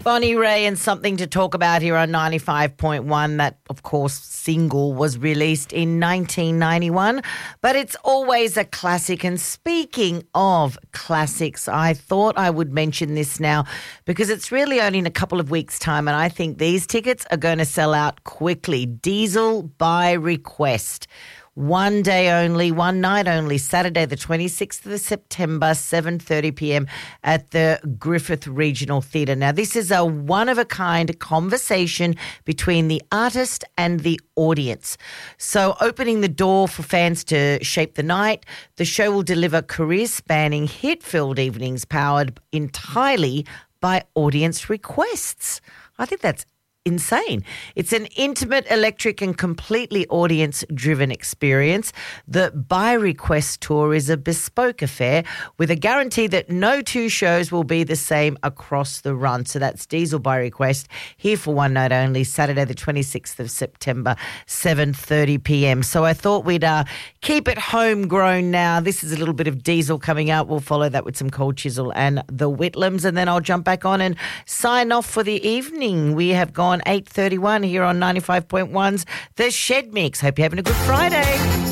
Bonnie Ray and Something to Talk About here on 95.1. That, of course, single was released in 1991, but it's always a classic. And speaking of classics, I thought I would mention this now because it's really only in a couple of weeks' time, and I think these tickets are going to sell out quickly. Diesel by Request. One day only, one night only, Saturday the 26th of September, 7:30 p.m. at the Griffith Regional Theatre. Now, this is a one-of-a-kind conversation between the artist and the audience. So opening the door for fans to shape the night, the show will deliver career-spanning, hit-filled evenings powered entirely by audience requests. I think that's insane. It's an intimate, electric and completely audience-driven experience. The By Request tour is a bespoke affair with a guarantee that no two shows will be the same across the run. So that's Diesel By Request here for one night only, Saturday the 26th of September, 7:30 p.m. So I thought we'd keep it homegrown now. This is a little bit of Diesel coming out. We'll follow that with some Cold Chisel and the Whitlams, and then I'll jump back on and sign off for the evening. We have gone 8:31 here on 95.1's The Shed Mix. Hope you're having a good Friday.